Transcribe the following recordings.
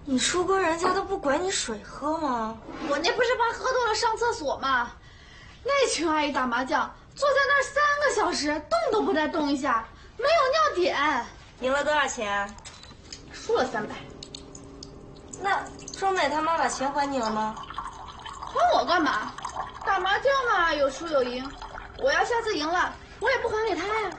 你叔哥人家都不管你水喝吗？ 我那不是怕喝多了上厕所吗？那群阿姨打麻将，坐在那儿3个小时，动都不带动一下，没有尿点。 赢了多少钱？ 输了300。 那钟美他妈把钱还你了吗？ 还我干嘛？打麻将嘛，有输有赢。我要下次赢了，我也不还给他呀。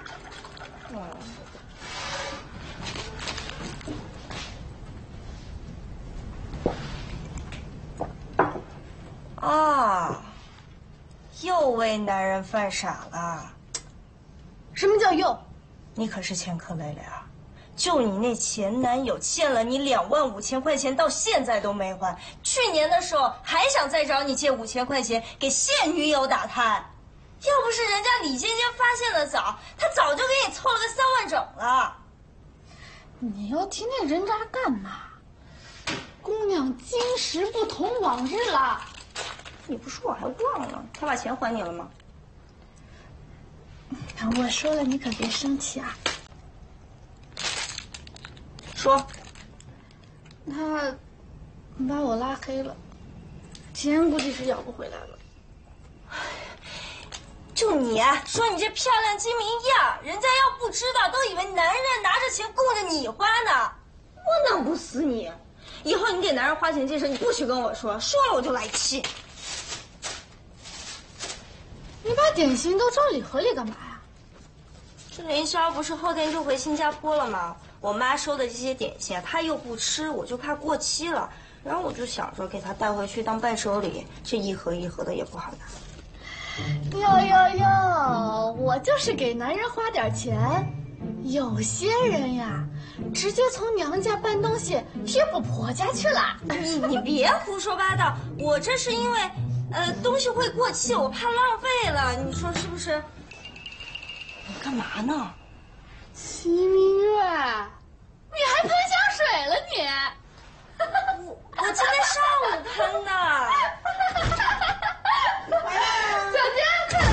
啊，又为男人犯傻了。 什么叫又？ 你可是欠客累累啊！就你那前男友欠了你25000块钱，到现在都没还。去年的时候还想再找你借5000块钱给现女友打探，要不是人家李尖尖发现的早，他早就给你凑了个3万整了。 你要提那人渣干嘛？姑娘今时不同往日了。 你不说我还忘了，他把钱还你了吗？ 我说了，你可别生气啊。 说， 他把我拉黑了，钱估计是要不回来了。 就你说你这漂亮精明样，人家要不知道，都以为男人拿着钱供着你花呢。我弄不死你！以后你给男人花钱这事，你不许跟我说，说了我就来气。 你把点心都装礼盒里干嘛呀？ 这凌霄不是后天就回新加坡了吗？我妈收的这些点心，她又不吃，我就怕过期了。然后我就想着给她带回去当伴手礼，这一盒一盒的也不好拿。 哟，我就是给男人花点钱。有些人呀，直接从娘家搬东西贴补婆家去了。 你别胡说八道，我这是因为，东西会过期，我怕浪费了，你说是不是？你干嘛呢？ 齐明月，你还喷香水了你？